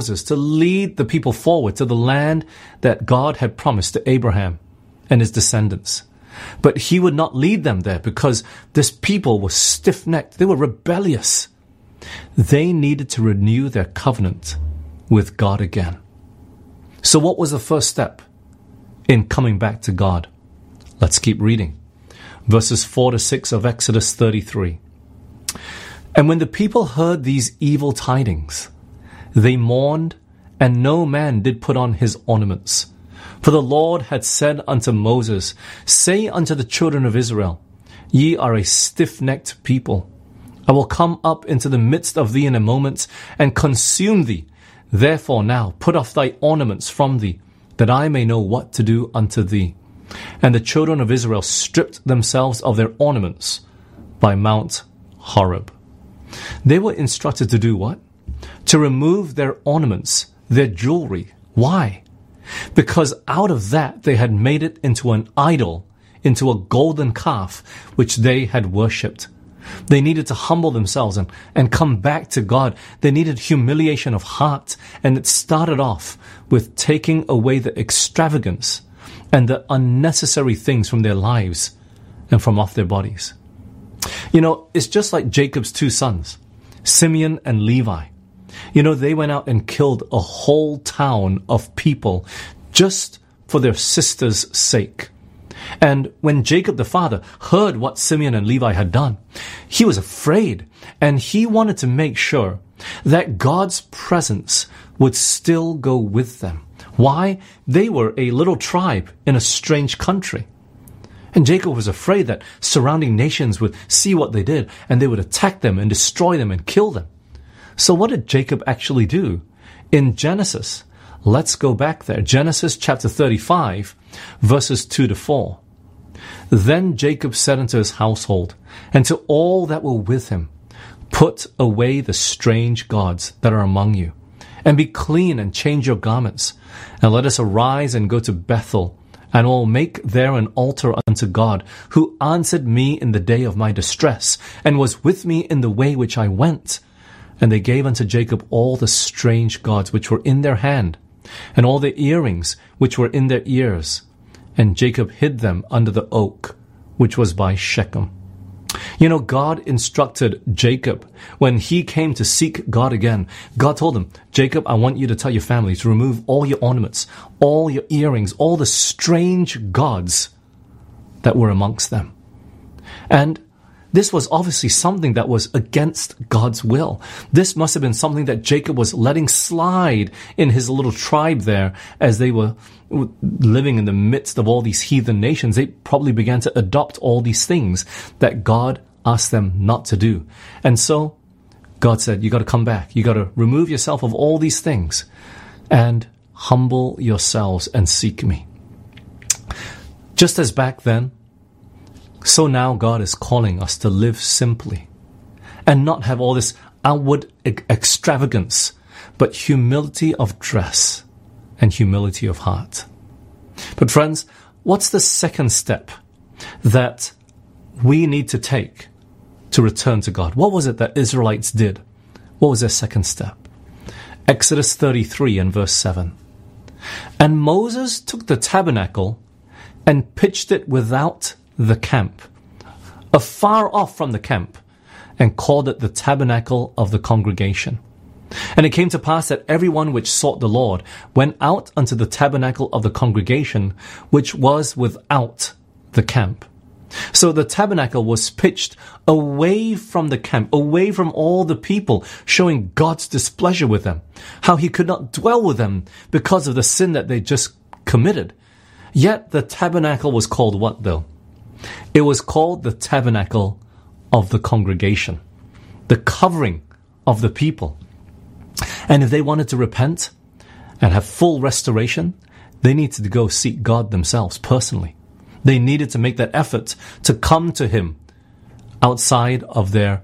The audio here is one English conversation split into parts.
Moses to lead the people forward to the land that God had promised to Abraham and his descendants. But he would not lead them there because this people was stiff-necked. They were rebellious. They needed to renew their covenant with God again. So what was the first step in coming back to God? Let's keep reading. Verses 4 to 6 of Exodus 33. And when the people heard these evil tidings, they mourned, and no man did put on his ornaments. For the Lord had said unto Moses, Say unto the children of Israel, Ye are a stiff-necked people. I will come up into the midst of thee in a moment, and consume thee. Therefore now put off thy ornaments from thee, that I may know what to do unto thee. And the children of Israel stripped themselves of their ornaments by Mount Horeb. They were instructed to do what? To remove their ornaments, their jewelry. Why? Because out of that they had made it into an idol, into a golden calf, which they had worshipped. They needed to humble themselves and come back to God. They needed humiliation of heart. And it started off with taking away the extravagance and the unnecessary things from their lives and from off their bodies. You know, it's just like Jacob's two sons, Simeon and Levi. You know, they went out and killed a whole town of people just for their sister's sake. And when Jacob the father heard what Simeon and Levi had done, he was afraid, and he wanted to make sure that God's presence would still go with them. Why? They were a little tribe in a strange country. And Jacob was afraid that surrounding nations would see what they did, and they would attack them and destroy them and kill them. So what did Jacob actually do? In Genesis, let's go back there. Genesis chapter 35, verses 2 to 4. Then Jacob said unto his household, and to all that were with him, Put away the strange gods that are among you, and be clean and change your garments, and let us arise and go to Bethel, and will make there an altar unto God, who answered me in the day of my distress, and was with me in the way which I went. And they gave unto Jacob all the strange gods which were in their hand, and all the earrings which were in their ears. And Jacob hid them under the oak, which was by Shechem. You know, God instructed Jacob when he came to seek God again. God told him, Jacob, I want you to tell your family to remove all your ornaments, all your earrings, all the strange gods that were amongst them. And this was obviously something that was against God's will. This must have been something that Jacob was letting slide in his little tribe there as they were living in the midst of all these heathen nations. They probably began to adopt all these things that God asked them not to do. And so God said, you got to come back. You got to remove yourself of all these things and humble yourselves and seek me. Just as back then, so now God is calling us to live simply and not have all this outward extravagance, but humility of dress and humility of heart. But friends, what's the second step that we need to take to return to God? What was it that Israelites did? What was their second step? Exodus 33 and verse 7. And Moses took the tabernacle and pitched it without the camp, afar off from the camp, and called it the tabernacle of the congregation. And it came to pass that everyone which sought the Lord went out unto the tabernacle of the congregation, which was without the camp. So the tabernacle was pitched away from the camp, away from all the people, showing God's displeasure with them, how he could not dwell with them because of the sin that they just committed. Yet the tabernacle was called what though? It was called the tabernacle of the congregation, the covering of the people. And if they wanted to repent and have full restoration, they needed to go seek God themselves personally. They needed to make that effort to come to him outside of their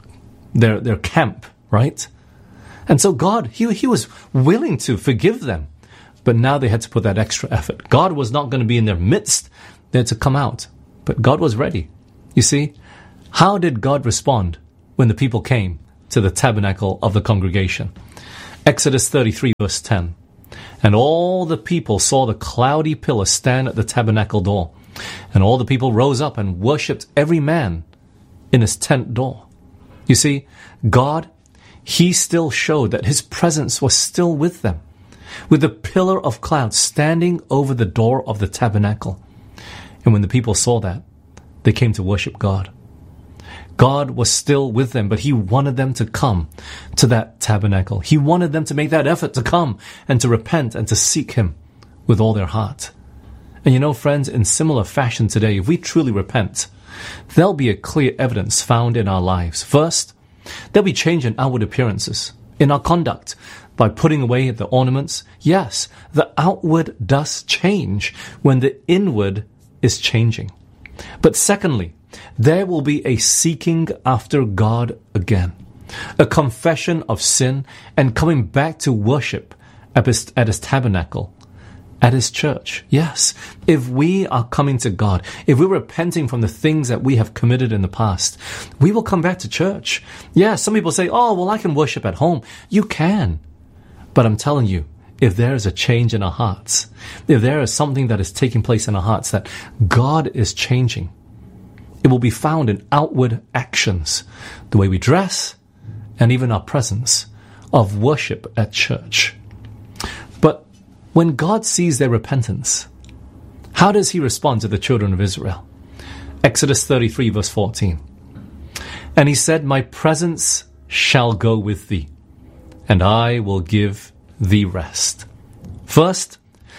camp, right? And so God, he was willing to forgive them, but now they had to put that extra effort. God was not going to be in their midst. They had to come out, but God was ready. You see, how did God respond when the people came to the tabernacle of the congregation? Exodus 33 verse 10. And all the people saw the cloudy pillar stand at the tabernacle door. And all the people rose up and worshipped every man in his tent door. You see, God, He still showed that His presence was still with them, with the pillar of cloud standing over the door of the tabernacle. And when the people saw that, they came to worship God. God was still with them, but He wanted them to come to that tabernacle. He wanted them to make that effort to come and to repent and to seek Him with all their heart. And you know, friends, in similar fashion today, if we truly repent, there'll be a clear evidence found in our lives. First, there'll be change in outward appearances, in our conduct, by putting away the ornaments. Yes, the outward does change when the inward is changing. But secondly, there will be a seeking after God again, a confession of sin and coming back to worship at His tabernacle, at His church. Yes, if we are coming to God, if we're repenting from the things that we have committed in the past, we will come back to church. Yeah, some people say, oh, well, I can worship at home. You can. But I'm telling you, if there is a change in our hearts, if there is something that is taking place in our hearts that God is changing, it will be found in outward actions, the way we dress, and even our presence of worship at church. But when God sees their repentance, how does He respond to the children of Israel? Exodus 33 verse 14. And He said, my presence shall go with thee, and I will give thee rest. First,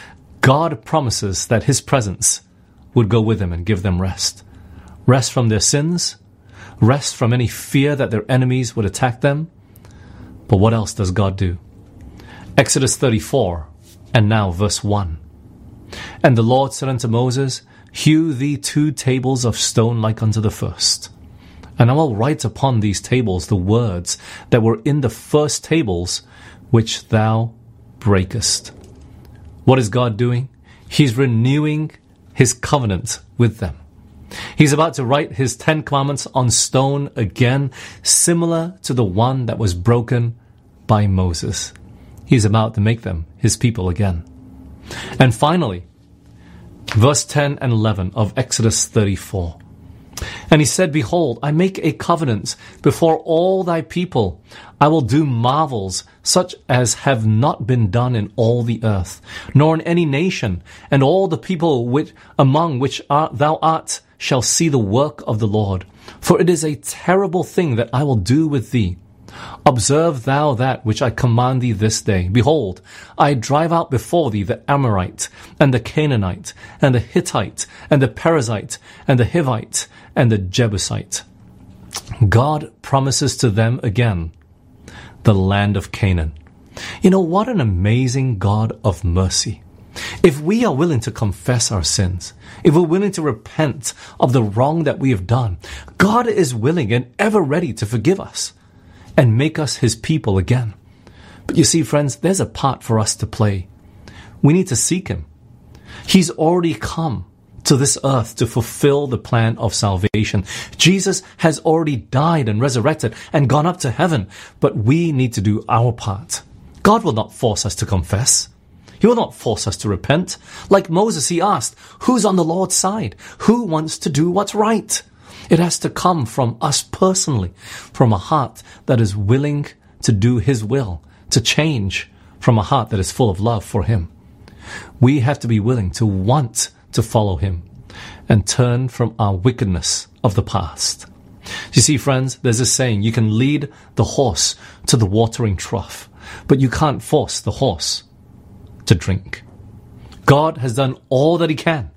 God promises that His presence would go with them and give them rest. Rest from their sins, rest from any fear that their enemies would attack them. But what else does God do? Exodus 34, and now verse 1. And the Lord said unto Moses, hew thee 2 tables of stone like unto the first. And I will write upon these tables the words that were in the first tables which thou breakest. What is God doing? He's renewing His covenant with them. He's about to write His 10 commandments on stone again, similar to the one that was broken by Moses. He's about to make them His people again. And finally, verse 10 and 11 of Exodus 34. And He said, behold, I make a covenant before all thy people. I will do marvels such as have not been done in all the earth, nor in any nation, and all the people among which thou art shall see the work of the Lord. For it is a terrible thing that I will do with thee. Observe thou that which I command thee this day. Behold, I drive out before thee the Amorite, and the Canaanite, and the Hittite, and the Perizzite, and the Hivite, and the Jebusite. God promises to them again the land of Canaan. You know, what an amazing God of mercy. If we are willing to confess our sins, if we're willing to repent of the wrong that we have done, God is willing and ever ready to forgive us and make us His people again. But you see, friends, there's a part for us to play. We need to seek Him. He's already come to this earth to fulfill the plan of salvation. Jesus has already died and resurrected and gone up to heaven, but we need to do our part. God will not force us to confess. He will not force us to repent. Like Moses, he asked, who's on the Lord's side? Who wants to do what's right? It has to come from us personally, from a heart that is willing to do His will, to change from a heart that is full of love for Him. We have to be willing to want to follow Him and turn from our wickedness of the past. You see, friends, there's a saying, you can lead the horse to the watering trough, but you can't force the horse to drink. God has done all that He can.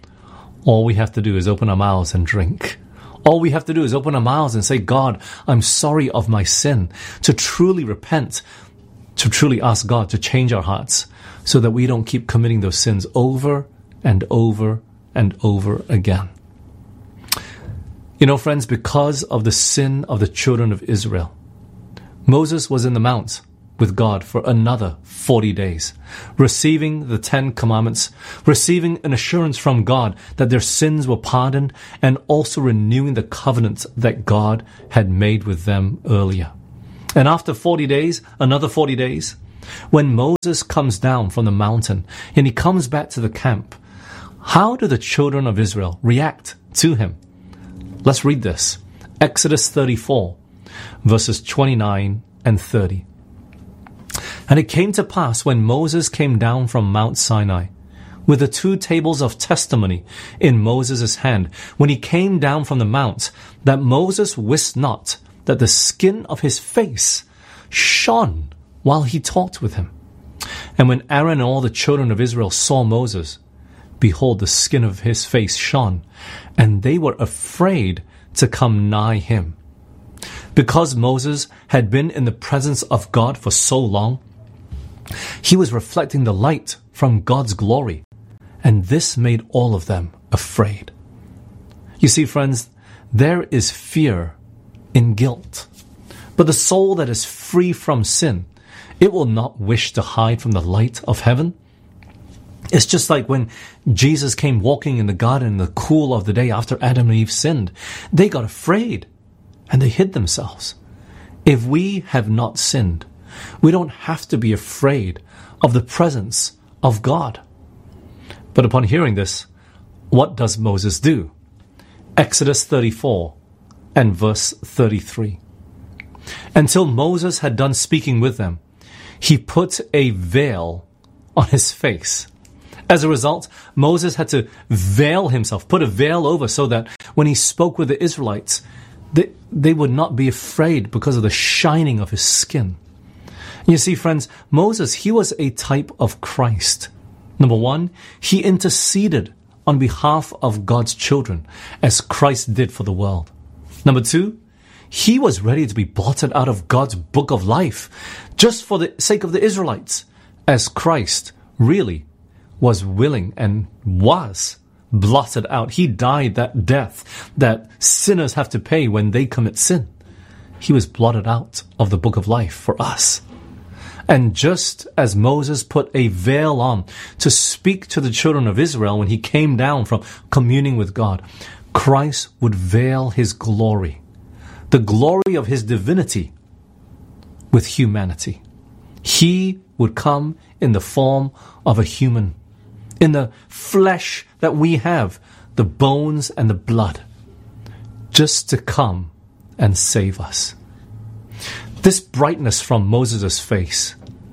All we have to do is open our mouths and drink. All we have to do is open our mouths and say, God, I'm sorry of my sin, to truly repent, to truly ask God to change our hearts so that we don't keep committing those sins over and over and over again. You know, friends, because of the sin of the children of Israel, Moses was in the mount with God for another 40 days, receiving the 10 commandments, receiving an assurance from God that their sins were pardoned, and also renewing the covenant that God had made with them earlier. And after 40 days, another 40 days, when Moses comes down from the mountain and he comes back to the camp, how do the children of Israel react to him? Let's read this. Exodus 34, verses 29 and 30. And it came to pass when Moses came down from Mount Sinai, with the 2 tables of testimony in Moses' hand, when he came down from the mount, that Moses wist not that the skin of his face shone while he talked with him. And when Aaron and all the children of Israel saw Moses, behold, the skin of his face shone, and they were afraid to come nigh him. Because Moses had been in the presence of God for so long, he was reflecting the light from God's glory, and this made all of them afraid. You see, friends, there is fear in guilt. But the soul that is free from sin, it will not wish to hide from the light of heaven. It's just like when Jesus came walking in the garden in the cool of the day after Adam and Eve sinned. They got afraid and they hid themselves. If we have not sinned, we don't have to be afraid of the presence of God. But upon hearing this, what does Moses do? Exodus 34 and verse 33. Until Moses had done speaking with them, he put a veil on his face. As a result, Moses had to veil himself, put a veil over so that when he spoke with the Israelites, they would not be afraid because of the shining of his skin. You see, friends, Moses, he was a type of Christ. Number one, he interceded on behalf of God's children as Christ did for the world. Number two, he was ready to be blotted out of God's book of life just for the sake of the Israelites, as Christ really was willing and was blotted out. He died that death that sinners have to pay when they commit sin. He was blotted out of the book of life for us. And just as Moses put a veil on to speak to the children of Israel when he came down from communing with God, Christ would veil his glory, the glory of his divinity, with humanity. He would come in the form of a human, in the flesh that we have, the bones and the blood, just to come and save us. This brightness from Moses' face,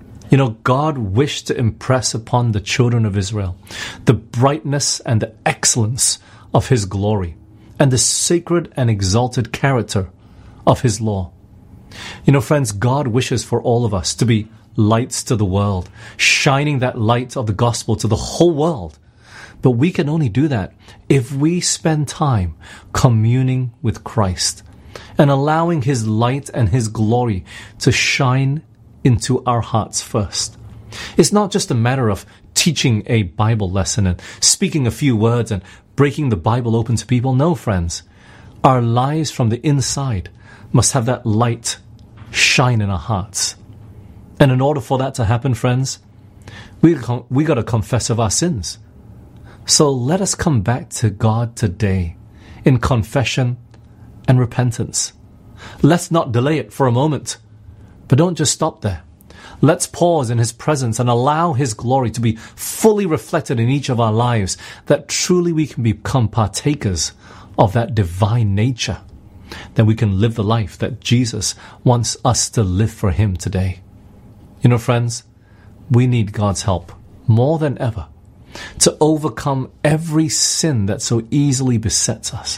God wished to impress upon the children of Israel the brightness and the excellence of his glory and the sacred and exalted character of his law. Friends, God wishes for all of us to be lights to the world, shining that light of the gospel to the whole world. But we can only do that if we spend time communing with Christ and allowing his light and his glory to shine into our hearts first. It's not just a matter of teaching a Bible lesson and speaking a few words and breaking the Bible open to people. No, friends. Our lives from the inside must have that light shine in our hearts. And in order for that to happen, friends, we got to confess of our sins. So let us come back to God today in confession and repentance. Let's not delay it for a moment, but don't just stop there. Let's pause in his presence and allow his glory to be fully reflected in each of our lives, that truly we can become partakers of that divine nature, that we can live the life that Jesus wants us to live for him today. Friends, we need God's help more than ever to overcome every sin that so easily besets us.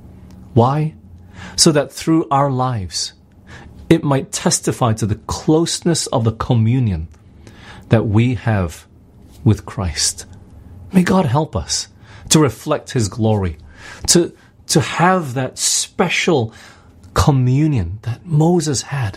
Why? So that through our lives, it might testify to the closeness of the communion that we have with Christ. May God help us to reflect his glory, to have that special communion that Moses had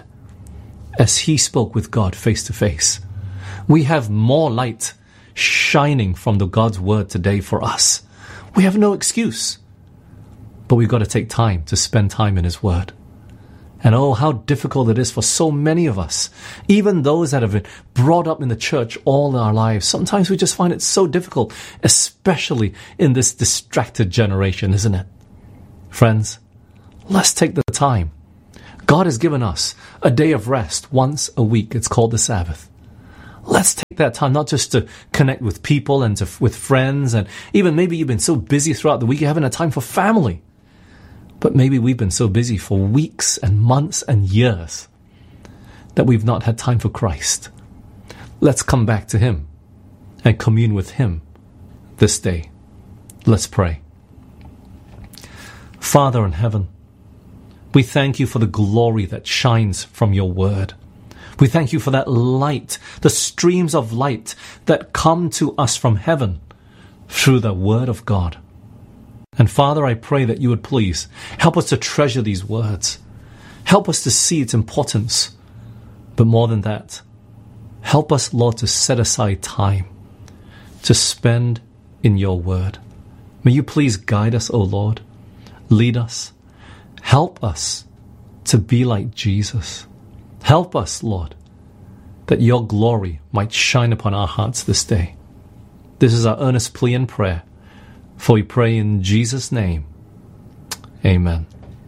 as he spoke with God face to face. We have more light shining from the God's word today for us. We have no excuse, but we've got to take time to spend time in his word. And oh, how difficult it is for so many of us, even those that have been brought up in the church all our lives. Sometimes we just find it so difficult, especially in this distracted generation, isn't it? Friends, let's take the time. God has given us a day of rest once a week. It's called the Sabbath. Let's take that time not just to connect with people and with friends, and even maybe you've been so busy throughout the week you haven't had time for family. But maybe we've been so busy for weeks and months and years that we've not had time for Christ. Let's come back to Him and commune with Him this day. Let's pray. Father in heaven, we thank You for the glory that shines from Your word. We thank You for that light, the streams of light that come to us from heaven through the word of God. And Father, I pray that You would please help us to treasure these words. Help us to see its importance. But more than that, help us, Lord, to set aside time to spend in Your word. May You please guide us, O Lord. Lead us. Help us to be like Jesus. Help us, Lord, that Your glory might shine upon our hearts this day. This is our earnest plea and prayer, for we pray in Jesus' name. Amen.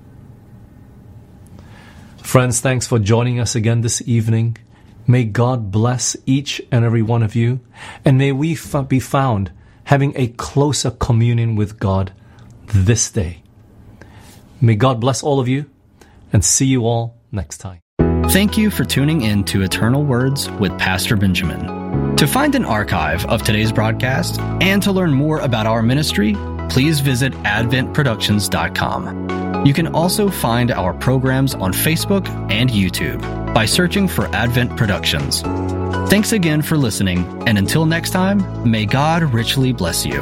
Friends, thanks for joining us again this evening. May God bless each and every one of you, and may we be found having a closer communion with God this day. May God bless all of you, and see you all next time. Thank you for tuning in to Eternal Words with Pastor Benjamin. To find an archive of today's broadcast and to learn more about our ministry, please visit adventproductions.com. You can also find our programs on Facebook and YouTube by searching for Advent Productions. Thanks again for listening, and until next time, may God richly bless you.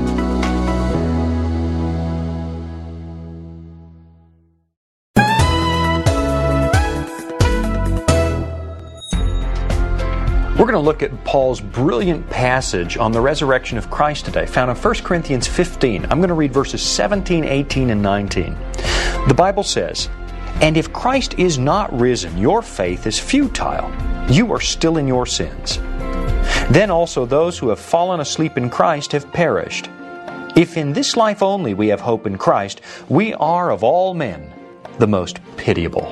We're going to look at Paul's brilliant passage on the resurrection of Christ today, found in 1 Corinthians 15. I'm going to read verses 17, 18, and 19. The Bible says, "And if Christ is not risen, your faith is futile. You are still in your sins. Then also those who have fallen asleep in Christ have perished. If in this life only we have hope in Christ, we are of all men the most pitiable."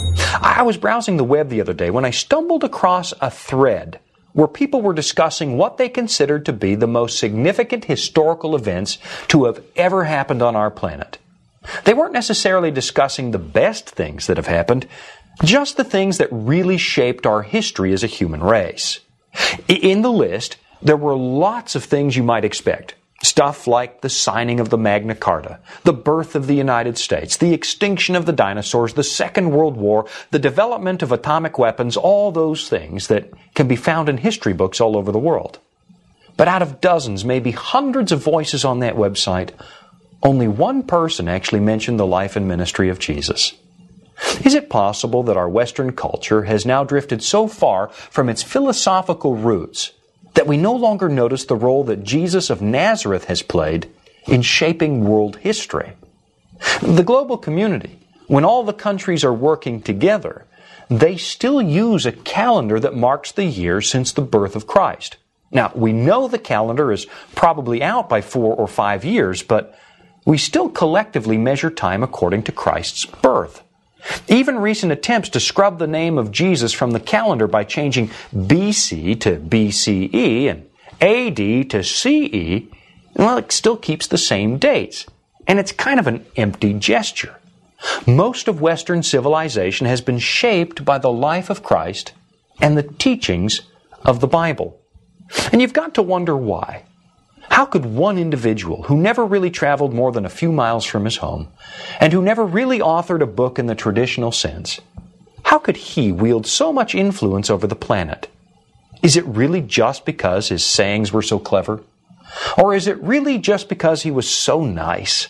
I was browsing the web the other day when I stumbled across a thread where people were discussing what they considered to be the most significant historical events to have ever happened on our planet. They weren't necessarily discussing the best things that have happened, just the things that really shaped our history as a human race. In the list, there were lots of things you might expect. Stuff like the signing of the Magna Carta, the birth of the United States, the extinction of the dinosaurs, the Second World War, the development of atomic weapons, all those things that can be found in history books all over the world. But out of dozens, maybe hundreds of voices on that website, only one person actually mentioned the life and ministry of Jesus. Is it possible that our Western culture has now drifted so far from its philosophical roots that we no longer notice the role that Jesus of Nazareth has played in shaping world history? The global community, when all the countries are working together, they still use a calendar that marks the year since the birth of Christ. Now, we know the calendar is probably out by 4 or 5 years, but we still collectively measure time according to Christ's birth. Even recent attempts to scrub the name of Jesus from the calendar by changing BC to BCE and AD to CE, well, it still keeps the same dates. And it's kind of an empty gesture. Most of Western civilization has been shaped by the life of Christ and the teachings of the Bible. And you've got to wonder why. How could one individual who never really traveled more than a few miles from his home and who never really authored a book in the traditional sense, how could he wield so much influence over the planet? Is it really just because his sayings were so clever? Or is it really just because he was so nice?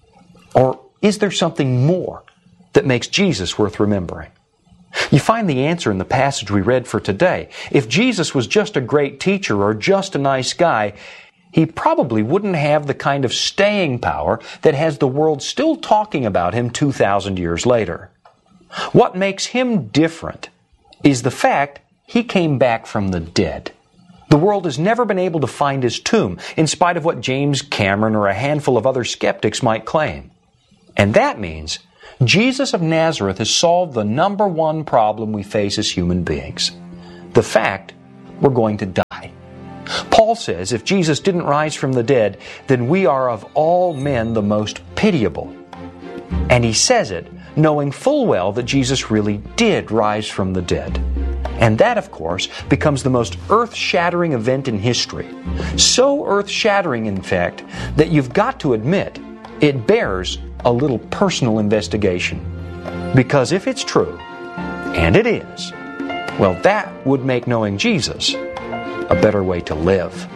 Or is there something more that makes Jesus worth remembering? You find the answer in the passage we read for today. If Jesus was just a great teacher or just a nice guy, he probably wouldn't have the kind of staying power that has the world still talking about him 2,000 years later. What makes him different is the fact he came back from the dead. The world has never been able to find his tomb, in spite of what James Cameron or a handful of other skeptics might claim. And that means Jesus of Nazareth has solved the number one problem we face as human beings. The fact we're going to die. Paul says if Jesus didn't rise from the dead, then we are of all men the most pitiable. And he says it knowing full well that Jesus really did rise from the dead. And that, of course, becomes the most earth-shattering event in history. So earth-shattering, in fact, that you've got to admit it bears a little personal investigation. Because if it's true, and it is, well, that would make knowing Jesus a better way to live.